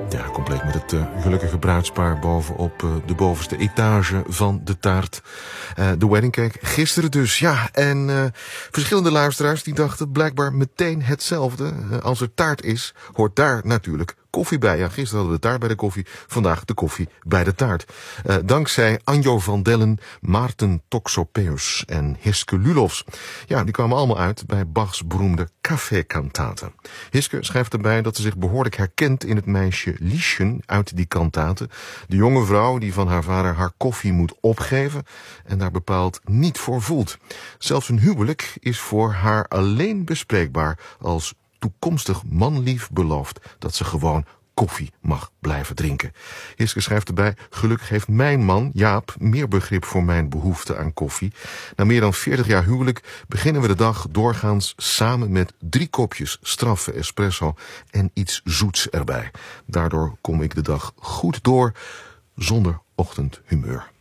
Ja, compleet met het gelukkige bruidspaar bovenop de bovenste etage van de taart. De wedding cake, gisteren dus. Ja, en verschillende luisteraars die dachten blijkbaar meteen hetzelfde. Als er taart is, hoort daar natuurlijk koffie bij. Ja, gisteren hadden we de taart bij de koffie, vandaag de koffie bij de taart. Dankzij Anjo van Dellen, Maarten Toxopeus en Hiske Lulofs. Ja, die kwamen allemaal uit bij Bachs beroemde café-kantate. Hiske schrijft erbij dat ze zich behoorlijk herkent in het meisje Lieschen uit die kantate. De jonge vrouw die van haar vader haar koffie moet opgeven en daar bepaald niet voor voelt. Zelfs een huwelijk is voor haar alleen bespreekbaar als toekomstig manlief belooft dat ze gewoon koffie mag blijven drinken. Hiske schrijft erbij: gelukkig heeft mijn man, Jaap, meer begrip voor mijn behoefte aan koffie. Na meer dan 40 jaar huwelijk beginnen we de dag doorgaans samen met 3 kopjes straffe espresso en iets zoets erbij. Daardoor kom ik de dag goed door zonder ochtendhumeur.